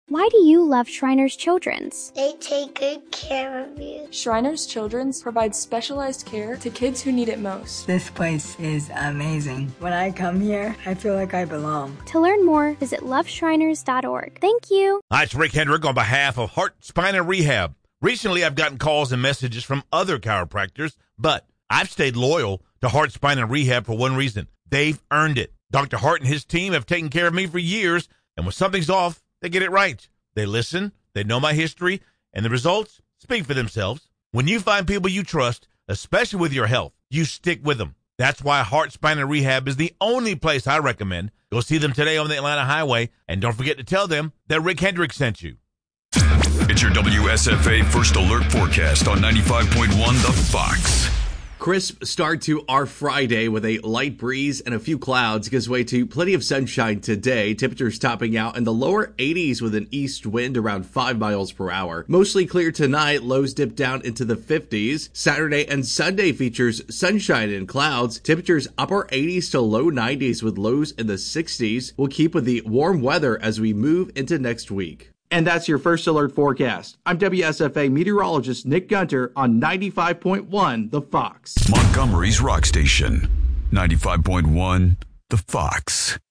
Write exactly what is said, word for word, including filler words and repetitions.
Why do you love Shriners Children's? They take good care of you. Shriners Children's provides specialized care to kids who need it most. This place is amazing. When I come here, I feel like I belong. To learn more, visit love shriners dot org. Thank you. Hi, it's Rick Hendrick on behalf of Heart, Spine, and Rehab. Recently, I've gotten calls and messages from other chiropractors, but I've stayed loyal to Heart, Spine, and Rehab for one reason. They've earned it. Doctor Hart and his team have taken care of me for years, and when something's off, they get it right. They listen, they know my history, and the results speak for themselves. When you find people you trust, especially with your health, you stick with them. That's why Heart, Spine, and Rehab is the only place I recommend. Go see them today on the Atlanta Highway, and don't forget to tell them that Rick Hendrick sent you. It's your W S F A First Alert Forecast on ninety-five point one The Fox. Crisp start to our Friday with a light breeze and a few clouds gives way to plenty of sunshine today. Temperatures topping out in the lower eighties with an east wind around five miles per hour. Mostly clear tonight. Lows dip down into the fifties. Saturday and Sunday features sunshine and clouds. Temperatures upper eighties to low nineties with lows in the sixties. We'll keep with the warm weather as we move into next week. And that's your First Alert Forecast. I'm W S F A meteorologist Nick Gunter on ninety-five point one The Fox. Montgomery's Rock Station, ninety-five point one The Fox.